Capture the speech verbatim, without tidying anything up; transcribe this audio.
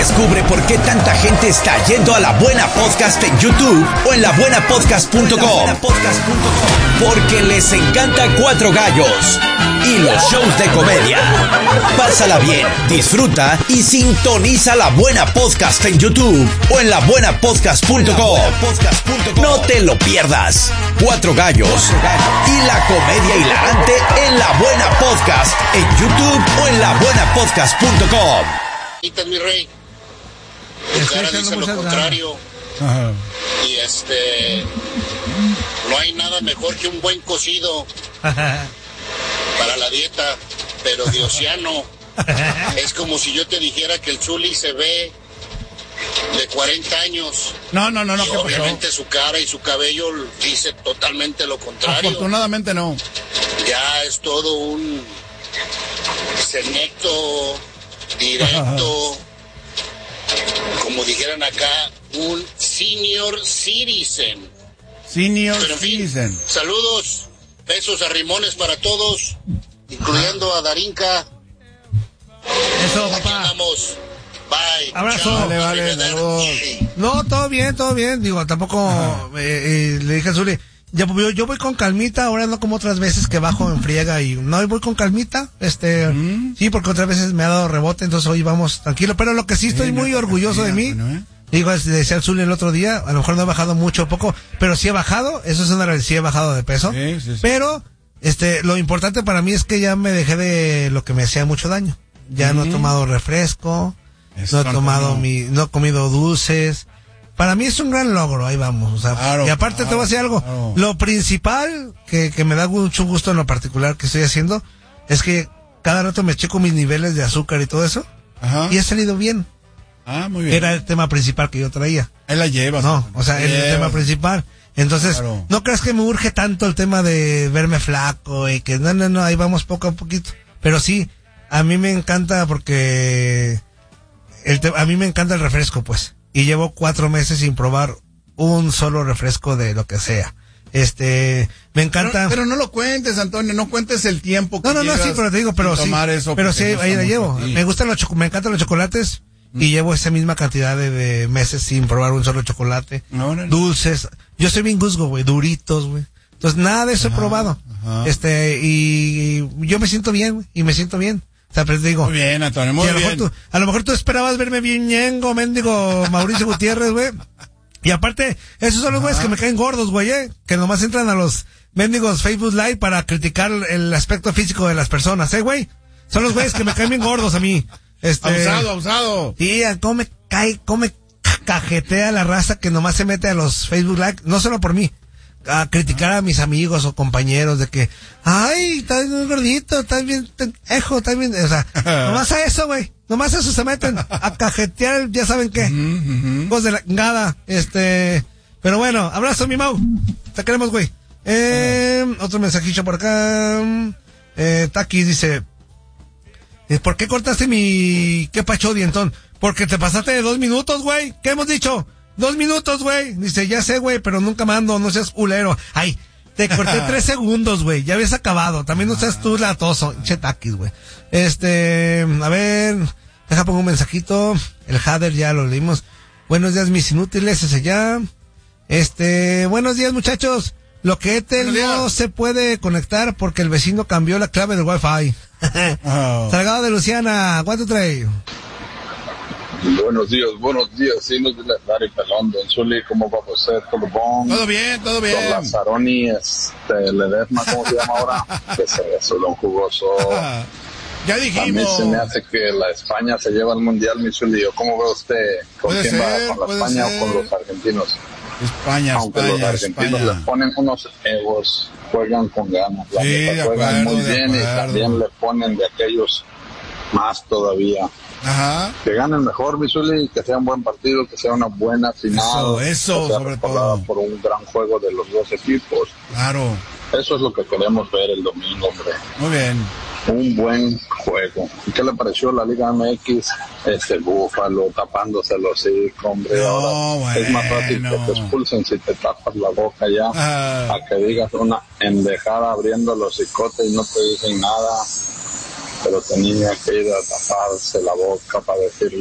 Descubre por qué tanta gente está yendo a La Buena Podcast en YouTube o en la buena podcast punto com. Porque les encanta Cuatro Gallos y los shows de comedia. Pásala bien, disfruta y sintoniza La Buena Podcast en YouTube o en la buena podcast punto com. No te lo pierdas. Cuatro Gallos y la comedia hilarante en La Buena Podcast en YouTube o en la buena podcast punto com. Mi rey, tu cara dice lo contrario. Ajá. Y este, no hay nada mejor que un buen cocido para la dieta, pero diosiano. Es como si yo te dijera que el Zuli se ve de cuarenta años. No, no, no, no. Y obviamente su cara y su cabello dice totalmente lo contrario. Afortunadamente no. Ya es todo un senecto directo, como dijeran acá, un senior citizen. Senior Pero en fin, citizen. Saludos, besos a rimones para todos, incluyendo a Darinka. Eso, Aquí papá. andamos. Bye. Abrazo. Chao. Vale, vale, saludos. No, todo bien, todo bien. Digo, tampoco eh, eh, le dije a Zuli, ya, yo, yo voy con calmita, ahora no como otras veces que bajo en friega y no, voy con calmita, este, ¿Mm? sí, porque otras veces me ha dado rebote, entonces hoy vamos tranquilo, pero lo que sí estoy sí, muy no, orgulloso de mí, bueno, ¿eh? Digo, decía el Zuli el otro día, a lo mejor no he bajado mucho o poco, pero sí he bajado, eso es una realidad, sí he bajado de peso, sí, sí, sí. Pero, este, lo importante para mí es que ya me dejé de lo que me hacía mucho daño, ya ¿Mm? No he tomado refresco, eso no he tomado no. mi, no he comido dulces. Para mí es un gran logro, ahí vamos. O sea, claro, y aparte claro, te voy a decir algo. Claro. Lo principal que, que me da mucho gusto en lo particular que estoy haciendo es que cada rato me checo mis niveles de azúcar y todo eso. Ajá. Y he salido bien. Ah, muy bien. Era el tema principal que yo traía. Él la lleva. No, o sea, es el tema principal. Entonces, claro. No creas que me urge tanto el tema de verme flaco y que no, no, no, ahí vamos poco a poquito. Pero sí, a mí me encanta porque el te- a mí me encanta el refresco, pues. Y llevo cuatro meses sin probar un solo refresco de lo que sea. Este, me encanta. Pero, pero no lo cuentes, Antonio, no cuentes el tiempo que No, no, no, sí, pero te digo, pero sí. Eso pero sí, ahí la llevo. Me gustan los choco- me encantan los chocolates mm. y llevo esa misma cantidad de, de meses sin probar un solo chocolate. No, no, no. Dulces. Yo soy bien guzgo, güey, duritos, güey. Entonces nada de eso ajá, he probado. Ajá. Este, y yo me siento bien, güey, y me siento bien. O sea, pero te digo. Muy bien, Antonio, muy a bien. Lo mejor tú, a lo mejor tú esperabas verme bien ñengo, mendigo Mauricio Gutiérrez, güey. Y aparte, esos son los güeyes que me caen gordos, güey, eh. Que nomás entran a los mendigos Facebook Live para criticar el aspecto físico de las personas, eh, güey. Son los güeyes que me caen bien gordos a mí. Este. Abusado, abusado. Y cómo me cae, cómo me cajetea la raza que nomás se mete a los Facebook Live, no solo por mí. A criticar a mis amigos o compañeros de que, ay, estás muy gordito, estás bien, ejo, estás bien, o sea, nomás a eso, güey, nomás a eso se meten, a cajetear, ya saben qué, uh-huh, uh-huh. Voz de la gada, este, pero bueno, abrazo, mi Mau, te queremos, güey. Eh, uh-huh. Otro mensajillo por acá, eh, Taki dice, ¿por qué cortaste mi, qué pacho dientón? Porque te pasaste de dos minutos, güey, ¿qué hemos dicho? Dos minutos, güey. Dice, ya sé, güey, pero nunca mando, no seas culero. Ay, te corté tres segundos, güey. Ya habías acabado. También no seas tú latoso. Che taquis, güey. Este, a ver, deja pongo un mensajito. El Hader ya lo leímos. Buenos días, mis inútiles, ese ya. Este, buenos días, muchachos. Lo que Etel no se puede conectar porque el vecino cambió la clave del Wi-Fi. Oh. Salgado de Luciana, ¿cuánto trae? Buenos días, buenos días, sí, nos de Larry Pelón, Don Zuli, ¿cómo va a ser? ¿Todo bon? Todo bien, todo bien. Don Lazzaroni, este, Ledesma, ¿cómo se llama ahora? Que se eso, Don Jugoso. Ya dijimos. A mí se me hace que la España se lleva al Mundial, mi Zuli. ¿Cómo ve usted? ¿Con quién ser, va? ¿Con la España ser. o con los argentinos? España, Aunque España, los argentinos España. le ponen unos egos, juegan con ganas, la sí, neta, juegan acuerdo, muy bien y también le ponen de aquellos más todavía. Ajá. Que ganen mejor, Misuli, que sea un buen partido, que sea una buena final. Eso, eso, que sea sobre todo. Por un gran juego de los dos equipos. Claro. Eso es lo que queremos ver el domingo, hombre. Muy bien. Un buen juego. ¿Y qué le pareció la Liga M X? Ese Búfalo tapándose los hocico, hombre. No, ahora bueno. Es más fácil que te expulsen si te tapas la boca ya, ah. a que digas una endejada abriendo los cicotes y no te dicen nada. Pero tenía que ir a taparse la boca para decir